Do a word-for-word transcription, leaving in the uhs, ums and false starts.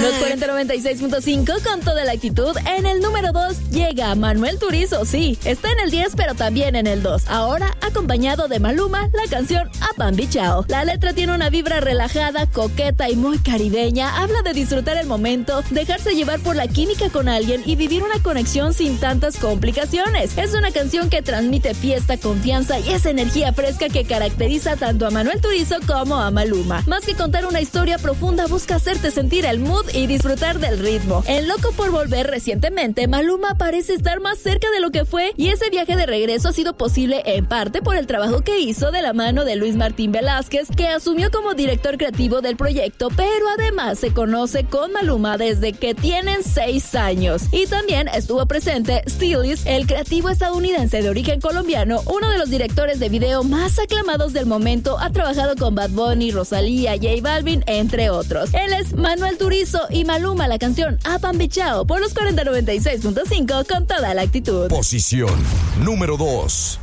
Los cuarenta noventa y seis punto cinco con toda la actitud. En el número dos llega Manuel Turizo. Sí, está en el diez, pero también en el dos. Ahora acompañado de Maluma, la canción Apambichao. La letra tiene una vibra relajada, coqueta y muy caribeña. Habla de disfrutar el momento, dejarse llevar por la química con alguien y vivir una conexión sin tantas complicaciones. Es una canción que transmite fiesta, confianza y esa energía fresca que caracteriza tanto a Manuel Turizo como a Maluma. Más que contar una historia profunda, busca hacerte sentir el mood y disfrutar del ritmo. En Loco por Volver recientemente, Maluma parece estar más cerca de lo que fue y ese viaje de regreso ha sido posible en parte por el trabajo que hizo de la mano de Luis Martín Velázquez, que asumió como director creativo del proyecto, pero además se conoce con Maluma desde que tienen seis años. Y también estuvo presente Stylis, el creativo estadounidense de origen colombiano, uno de los directores de video más aclamados del momento. Ha trabajado con Bad Bunny, Rosalía, J Balvin, entre otros. Él es Manuel Turizo y Maluma, la canción Apambichao por los cuarenta noventa y seis punto cinco con toda la actitud. Posición número dos.